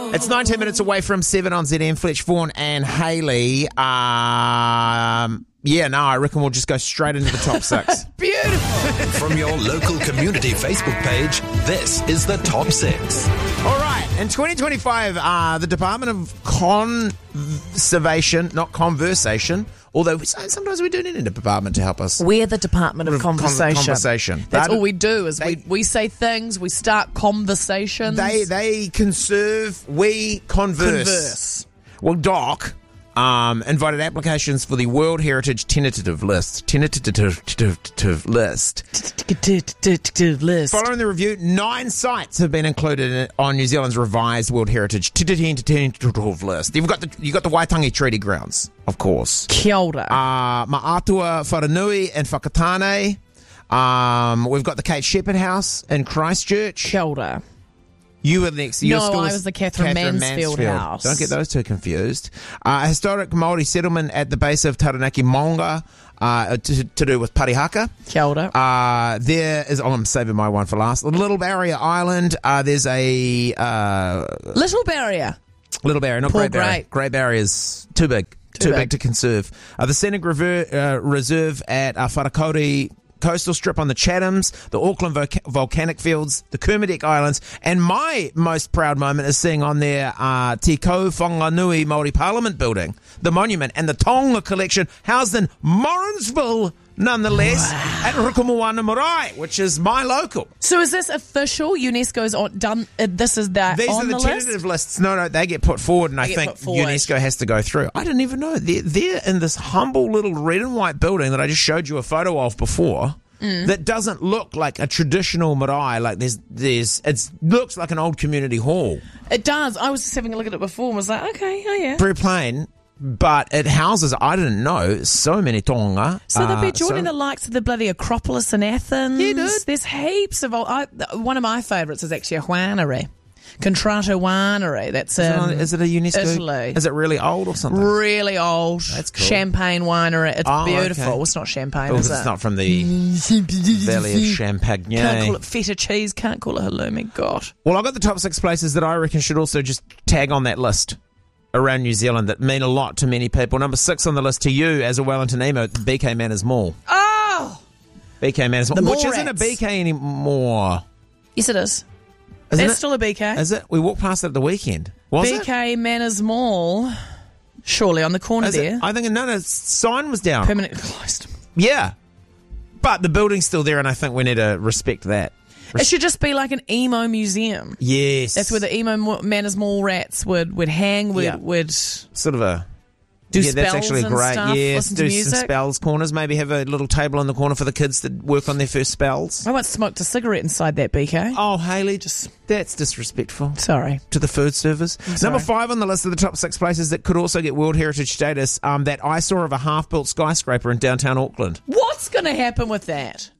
It's 19 minutes away from 7 on ZM. Fletch, Vaughan and Hayley. I reckon we'll just go straight into the top 6. Beautiful. From your local community Facebook page, this is the Top 6. All right. In 2025, the Department of Conservation, not Conversation, although sometimes we do need a department to help us. We're the Department of Conversation. That's all we do is we say things, we start conversations. They conserve, we converse. Well, Doc invited applications for the World Heritage Tentative List. Following the review, 9 sites have been included on New Zealand's revised World Heritage Tentative List. You've got the Waitangi Treaty Grounds, of course. Kia ora. Ma'atua Wharanui and Whakatane. We've got the Kate Shepherd House in Christchurch. Kia ora. You were next. I was the Catherine Mansfield House. Don't get those two confused. A historic Māori settlement at the base of Taranaki Maunga to do with Parihaka. Kia ora. I'm saving my one for last. Little Barrier Island. There's a... Little Barrier? Little Barrier, not Great Barrier. Great Barrier is too big. Too big to conserve. The Scenic Reserve at Wharakori Coastal Strip on the Chathams, the Auckland Volcanic Fields, the Kermadec Islands, and my most proud moment is seeing on there Te Kau Whanganui Māori Parliament Building, the monument, and the Tonga Collection housed in Morrinsville, nonetheless, at Rukumoana Marae, which is my local. So is this official? UNESCO's done. These are the tentative lists. No, they get put forward, and I think UNESCO has to go through. I didn't even know they're in this humble little red and white building that I just showed you a photo of before. That doesn't look like a traditional marae. Like it looks like an old community hall. It does. I was just having a look at it before and was like, okay, oh yeah, very plain. But it houses, I didn't know, so many tonga. So they'll be joining the likes of the bloody Acropolis in Athens. Yeah, dude. There's heaps of one of my favourites is actually a winery. Contratto Winery. That's is it a UNESCO? Italy. Is it really old or something? Really old. That's cool. Champagne winery. It's beautiful. Okay. It's not champagne, is it? It's not from the Valley of Champagne. Can't call it feta cheese. Can't call it halloumi. God. Well, I've got the top 6 places that I reckon should also just tag on that list around New Zealand that mean a lot to many people. Number 6 on the list to you as a Wellington emo, BK Manners Mall. Oh! BK Manners Mall, which isn't a BK anymore. Yes, it is. Isn't it's it? still a BK. Is it? We walked past it at the weekend. Was it? BK Manners Mall. Surely on the corner there. I think the sign was down. Permanently closed. Yeah. But the building's still there, and I think we need to respect that. It should just be like an emo museum. Yes. That's where the emo Manners Mall rats would hang, would sort of a... do spells that's actually and great. Stuff, yes, listen to music. Some spells corners. Maybe have a little table in the corner for the kids that work on their first spells. I once smoked a cigarette inside that BK. Oh, Hayley, that's disrespectful. Sorry. To the food service. Number 5 on the list of the top 6 places that could also get World Heritage status, that eyesore of a half-built skyscraper in downtown Auckland. What's going to happen with that?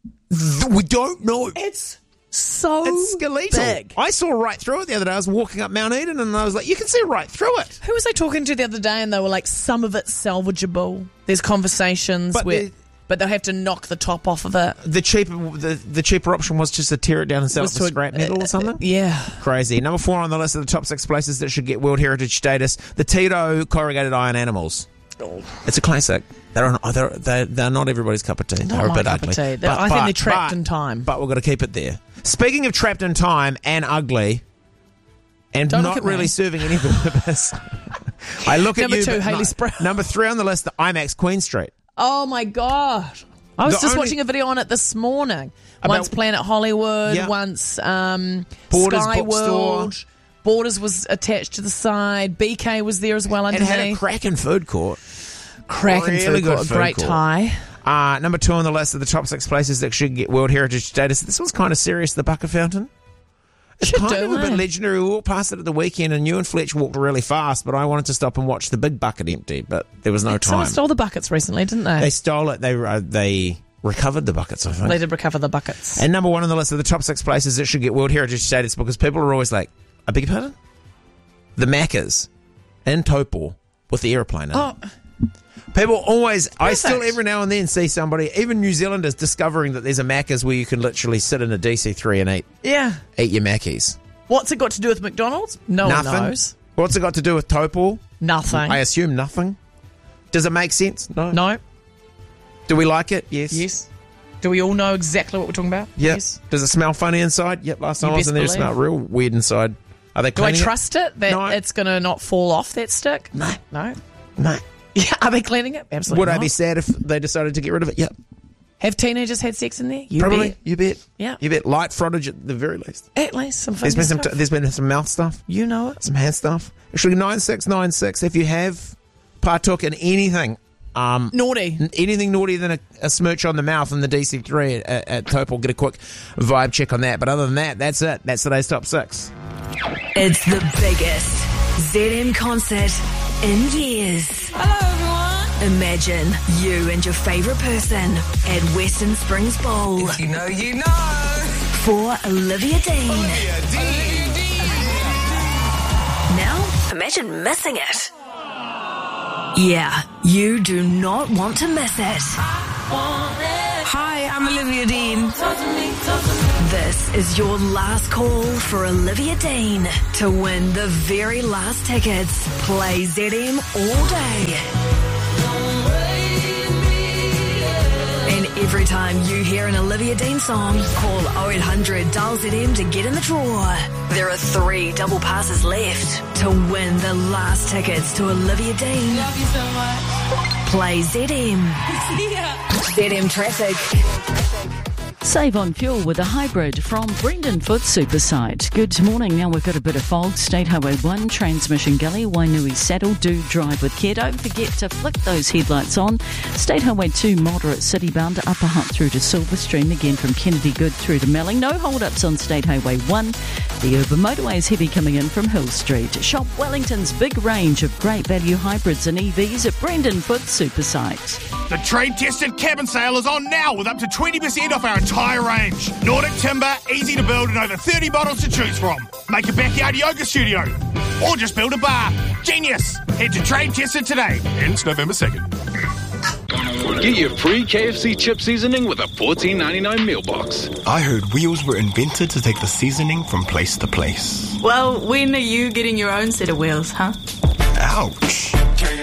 We don't know. It's so skeletal. big. I saw right through it the other day. I was walking up Mount Eden and I was like, you can see right through it. Who was I talking to the other day and they were like, some of it's salvageable. There's conversations but they'll have to knock the top off of it. The cheaper option was just to tear it down and sell it for scrap metal or something? Yeah. Crazy. Number 4 on the list of the top 6 places that should get World Heritage status, the Tito Corrugated Iron Animals. Oh. It's a classic. They're not everybody's cup of tea. They're a bit ugly. I think they're trapped in time. But we've got to keep it there. Speaking of trapped in time and ugly, and not really serving any purpose, I look at you. Number 2, Hayley Sprout. Number 3 on the list, the IMAX Queen Street. Oh my God. I was just watching a video on it this morning. Once Planet Hollywood, once Borders Sky Bookstore. World. Borders was attached to the side. BK was there as well underneath. It had a cracking food court. Cracking food court. A great tie. Number 2 on the list of the top 6 places that should get World Heritage status. This was kind of serious, the Bucket Fountain. It's kind of a bit legendary. We walked past it at the weekend and you and Fletch walked really fast, but I wanted to stop and watch the big bucket empty, but there was no time. Someone stole the buckets recently, didn't they? They stole it. They recovered the buckets, I think. They did recover the buckets. And number 1 on the list of the top 6 places that should get World Heritage status because people are always like, I beg your pardon? The Macca's in Taupo with the aeroplane in it. People always, I still every now and then see somebody, even New Zealanders, discovering that there's a Macca's where you can literally sit in a DC3 and eat your Mackies. What's it got to do with McDonald's? No Nothing. one knows. What's it got to do with Taupō? Nothing. I assume nothing. Does it make sense? No. Do we like it? Yes. Yes. Do we all know exactly what we're talking about? Yep. Yes. Does it smell funny inside? Yep. Last time You I was in there, it best smelled real weird inside. Are they Do I cleaning trust it that No. it's going to not fall off that stick? No. No. No. Yeah. Are they cleaning it? Absolutely Would not. I be sad if they decided to get rid of it? Yep. Have teenagers had sex in there? You Probably. bet. You bet. Yeah. You bet. Light frottage at the very least. At least some There's funny been stuff. there's been some mouth stuff, You know it. some hand stuff. Actually, 9696. If you have partook in anything, Naughty. anything naughtier than a smooch on the mouth in the DC3 at Taupō, get a quick vibe check on that. But other than that, that's it. That's today's top 6. It's the biggest ZM concert in years. Hello, everyone. Imagine you and your favourite person at Western Springs Bowl. If you know, you know. For Olivia Dean. Now, imagine missing it. Yeah, you do not want to miss it. Hi, I'm Olivia Dean. This is your last call for Olivia Dean to win the very last tickets. Play ZM all day. And every time you hear an Olivia Dean song, call 0800 dial ZM to get in the draw. There are 3 double passes left to win the last tickets to Olivia Dean. Love you so much. Play ZM. ZM Traffic. Save on fuel with a hybrid from Brendan Foot Supersite. Good morning. Now we've got a bit of fog. State Highway 1, Transmission Gully, Wainui Saddle. Do drive with care. Don't forget to flick those headlights on. State Highway 2, moderate city-bound, Upper Hunt through to Silverstream. Again from Kennedy Good through to Melling. No hold-ups on State Highway 1. The urban motorway is heavy coming in from Hill Street. Shop Wellington's big range of great value hybrids and EVs at Brendan Foot Supersite. The trade-tested cabin sale is on now with up to 20% off our entire range. Nordic timber, easy to build and over 30 models to choose from. Make a backyard yoga studio or just build a bar. Genius! Head to Trade Tested today. Ends November 2nd. Get your free KFC chip seasoning with a $14.99 meal box. I heard wheels were invented to take the seasoning from place to place. Well, when are you getting your own set of wheels, huh? Ouch.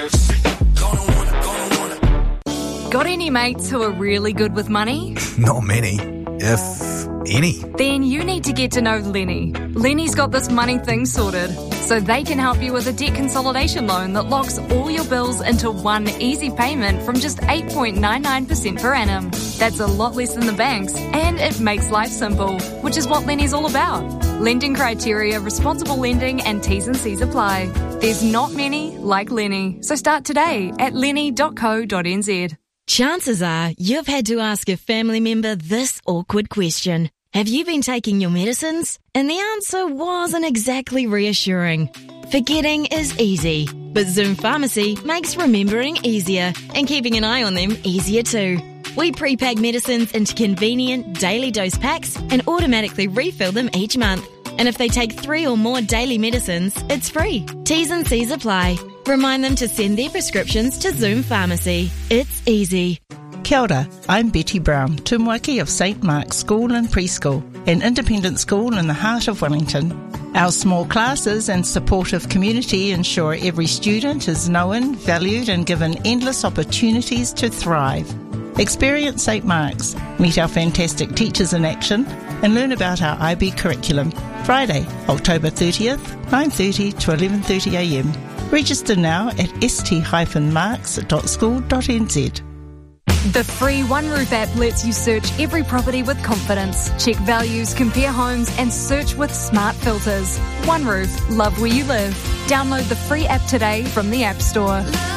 Got any mates who are really good with money? Not many, if any. Then you need to get to know Lenny. Lenny's got this money thing sorted, so they can help you with a debt consolidation loan that locks all your bills into one easy payment from just 8.99% per annum. That's a lot less than the banks, and it makes life simple, which is what Lenny's all about. Lending criteria, responsible lending, and T's and C's apply. There's not many like Lenny, so start today at lenny.co.nz. Chances are you've had to ask a family member this awkward question. Have you been taking your medicines? And the answer wasn't exactly reassuring. Forgetting is easy, but Zoom Pharmacy makes remembering easier and keeping an eye on them easier too. We pre-pack medicines into convenient daily dose packs and automatically refill them each month. And if they take 3 or more daily medicines, it's free. T's and C's apply. Remind them to send their prescriptions to Zoom Pharmacy. It's easy. Kia ora, I'm Betty Brown, Tumuaki of St Mark's School and Preschool, an independent school in the heart of Wellington. Our small classes and supportive community ensure every student is known, valued and given endless opportunities to thrive. Experience St Mark's, meet our fantastic teachers in action and learn about our IB curriculum. Friday, October 30th, 9:30 to 11:30am. Register now at st-marks.school.nz. The free One Roof app lets you search every property with confidence, check values, compare homes, and search with smart filters. One Roof, love where you live. Download the free app today from the App Store.